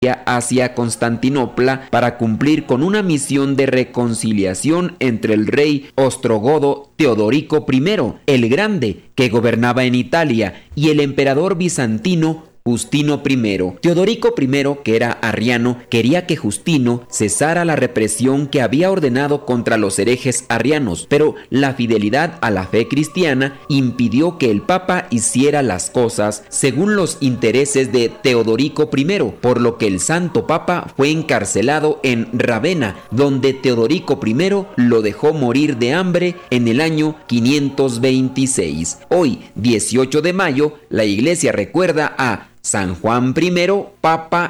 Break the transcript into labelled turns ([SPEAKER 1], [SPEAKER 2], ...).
[SPEAKER 1] hacia Constantinopla para cumplir con una misión de reconciliación entre el rey ostrogodo Teodorico I, el Grande, que gobernaba en Italia, y el emperador bizantino Justino I. Teodorico I, que era arriano, quería que Justino cesara la represión que había ordenado contra los herejes arrianos, pero la fidelidad a la fe cristiana impidió que el Papa hiciera las cosas según los intereses de Teodorico I, por lo que el Santo Papa fue encarcelado en Ravenna, donde Teodorico I lo dejó morir de hambre en el año 526. Hoy, 18 de mayo, la Iglesia recuerda a San Juan I, Papa